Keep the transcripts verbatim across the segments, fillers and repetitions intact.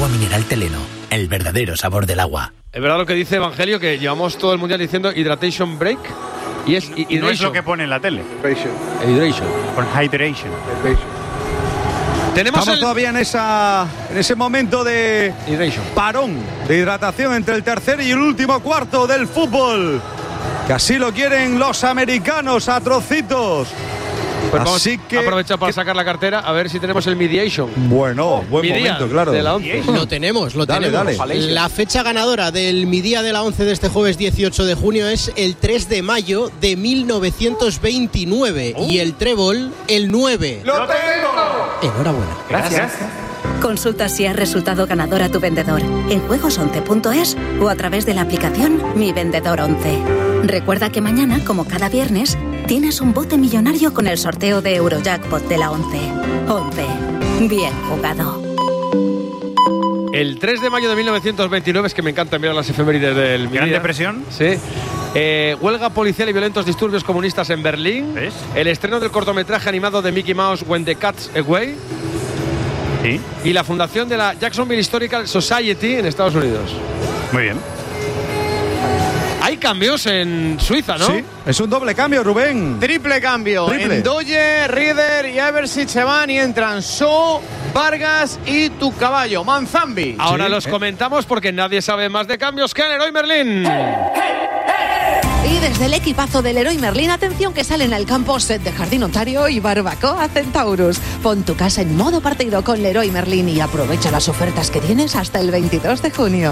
mineral Teleno, el verdadero sabor del agua. Es verdad lo que dice Evangelio, que llevamos todo el mundial diciendo hydration break y es hydration. No es lo que pone en la tele. Hydration. Hydration. Con hydration. Tenemos Estamos el... todavía en, esa, en ese momento de hydration. Parón de hidratación entre el tercer y el último cuarto del fútbol. Que así lo quieren los americanos a trocitos. Pues vamos Así que aprovechar para que... sacar la cartera a ver si tenemos el mediation. Bueno, oh, buen Midia momento, claro. De la once. Lo tenemos, lo dale, tenemos. Dale. La fecha ganadora del Midía de la once de este jueves dieciocho de junio es el tres de mayo de mil novecientos veintinueve oh. y el trébol el nueve. ¡Lo tengo! Enhorabuena. Gracias. Consulta si has resultado ganador a tu vendedor en juegos once punto es o a través de la aplicación Mi Vendedor once. Recuerda que mañana, como cada viernes, tienes un bote millonario con el sorteo de Eurojackpot de la once. once. Bien jugado. El tres de mayo de mil novecientos veintinueve, es que me encanta mirar las efemérides del Gran Depresión. Sí. Eh, huelga policial y violentos disturbios comunistas en Berlín. ¿Ves? El estreno del cortometraje animado de Mickey Mouse When the Cat's Away. ¿Sí? Y la fundación de la Jacksonville Historical Society en Estados Unidos. Muy bien. Hay cambios en Suiza, ¿no? Sí, es un doble cambio, Rubén. Triple cambio. Triple. Ndoye, Rieder y Aversich se van y entran So, Vargas y tu caballo, Manzambi. Ahora sí, los eh. comentamos porque nadie sabe más de cambios que el Leroy Merlin. Y desde el equipazo del Leroy Merlin, atención que salen al campo set de Jardín Ontario y Barbacoa Centaurus. Pon tu casa en modo partido con Leroy Merlin y aprovecha las ofertas que tienes hasta el veintidós de junio.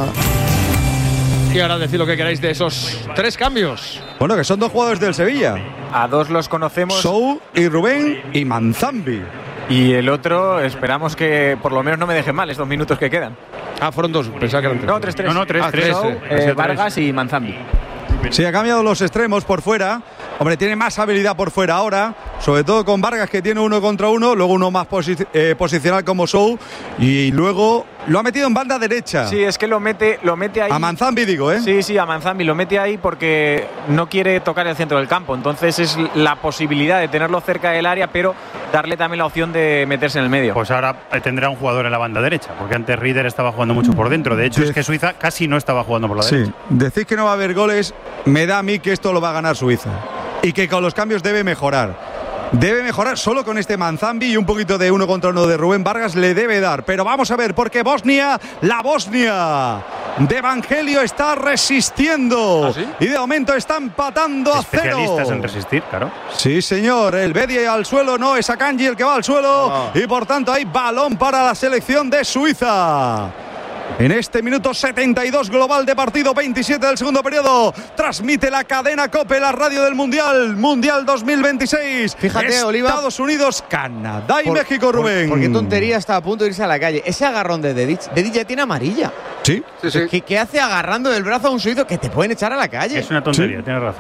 Y ahora decid lo que queráis de esos tres cambios. Bueno, que son dos jugadores del Sevilla. A dos los conocemos. Sou y Rubén y Manzambi. Y el otro, esperamos que por lo menos no me deje mal estos minutos que quedan. Ah, fueron dos, pensaba que eran tres. No, tres, tres. No, no, tres, ah, tres. Sou, tres. eh, Vargas y Manzambi. Sí, ha cambiado los extremos por fuera. Hombre, tiene más habilidad por fuera ahora, sobre todo con Vargas, que tiene uno contra uno, luego uno más posi- eh, posicional como Sou, y luego lo ha metido en banda derecha. Sí, es que lo mete, lo mete ahí. A Manzambi, digo, ¿eh? Sí, sí, a Manzambi lo mete ahí porque no quiere tocar el centro del campo. Entonces es la posibilidad de tenerlo cerca del área, pero darle también la opción de meterse en el medio. Pues ahora tendrá un jugador en la banda derecha, porque antes Rieder estaba jugando mucho por dentro. De hecho, De- es que Suiza casi no estaba jugando por la Sí, derecha. decís que no va a haber goles, me da a mí que esto lo va a ganar Suiza. Y que con los cambios debe mejorar. Debe mejorar solo con este Manzambi y un poquito de uno contra uno de Rubén Vargas le debe dar. Pero vamos a ver, porque Bosnia, la Bosnia de Evangelio está resistiendo. ¿Ah, sí? Y de momento está empatando a cero. Especialistas en resistir, claro. Sí, señor. El Bedia al suelo, no es Akanji el que va al suelo. No. Y por tanto hay balón para la selección de Suiza. En este minuto setenta y dos global de partido, veintisiete del segundo periodo, transmite la cadena COPE, la radio del Mundial, Mundial dos mil veintiséis. Fíjate, Estados Oliva. Estados Unidos, Canadá y Por- México, Rubén. Por, ¿Por qué tontería está a punto de irse a la calle? Ese agarrón de Dedic. Dedic ya tiene amarilla. Sí, Sí, sí. ¿Qué, ¿Qué hace agarrando del brazo a un suizo que te pueden echar a la calle? Es una tontería, Sí. tienes razón.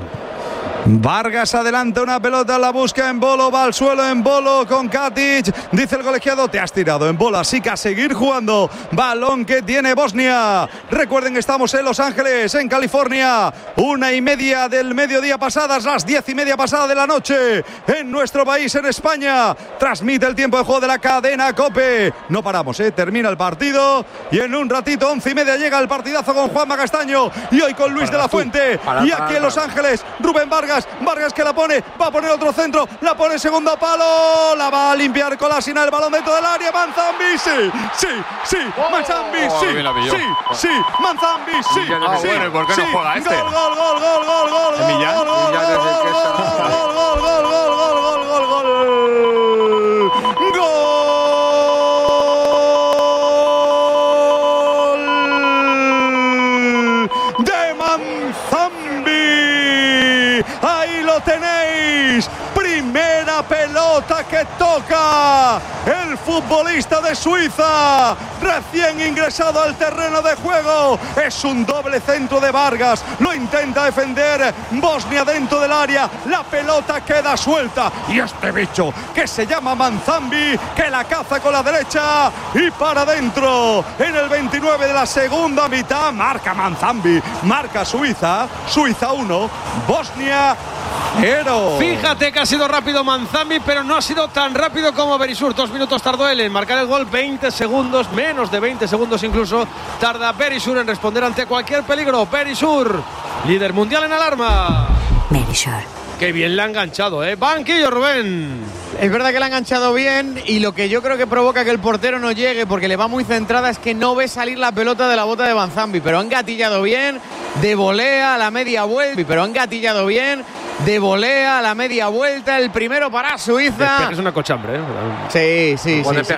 Vargas adelanta una pelota, la busca en Bolo, va al suelo en Bolo con Katic. Dice el colegiado, te has tirado en bola, así que a seguir jugando. Balón que tiene Bosnia. Recuerden que estamos en Los Ángeles, en California. Una y media del mediodía pasadas, las diez y media pasada de la noche. En nuestro país, en España. Transmite el tiempo de juego de la cadena COPE. No paramos, ¿eh? Termina el partido. Y en un ratito, once y media, llega el partidazo con Juanma Castaño. Y hoy con Luis de la Fuente. Y aquí en Los Ángeles, Rubén Vargas. Vargas que la pone, va a poner otro centro, la pone segundo palo, la va a limpiar Kolasinac, el balón dentro del área, Manzambi, sí, sí, sí, Manzambi, Oh, sí, bien la pilló. sí, sí, Manzambi, sí, Ah, sí, bueno, ¿y por qué no sí. juega este? Gol, gol, gol, gol, gol, gol, ¿El Millán? gol, gol, Millán es el que está- gol, gol, gol, gol, gol, gol, gol, gol, gol de Manzambi. Ahí lo tenéis. Primera pelota que toca el futbolista de Suiza, recién ingresado al terreno de juego. Es un doble centro de Vargas, lo intenta defender Bosnia dentro del área, la pelota queda suelta y este bicho que se llama Manzambi, que la caza con la derecha y para adentro. En el veintinueve de la segunda mitad marca Manzambi, marca Suiza, Suiza uno, Bosnia cero. Fíjate que ha sido rápido Manzambi, pero no ha sido tan rápido como Berisur. Dos minutos tardó él en marcar el gol, veinte segundos, menos de veinte segundos incluso, tarda Berisur en responder ante cualquier peligro. Berisur, líder mundial en alarma. Berisur. Qué bien le ha enganchado, ¿eh? Banquillo, Rubén. Es verdad que le ha enganchado bien y lo que yo creo que provoca que el portero no llegue porque le va muy centrada es que no ve salir la pelota de la bota de Manzambi, pero ha engatillado bien, de volea a la media vuelta, pero ha engatillado bien, de volea a la media vuelta, el primero para Suiza. Es una cochambre, ¿eh? Sí, sí, sí, sí.